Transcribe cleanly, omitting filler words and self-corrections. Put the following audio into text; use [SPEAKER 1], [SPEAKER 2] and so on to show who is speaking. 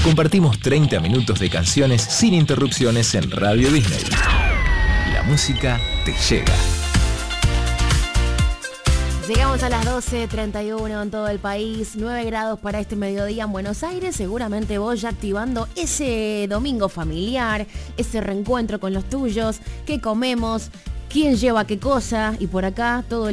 [SPEAKER 1] Compartimos 30 minutos de canciones sin interrupciones en Radio Disney. La música te llega.
[SPEAKER 2] Llegamos a las 12:31 en todo el país, 9 grados para este mediodía en Buenos Aires. Seguramente vos ya activando ese domingo familiar, ese reencuentro con los tuyos, qué comemos, quién lleva qué cosa, y por acá todo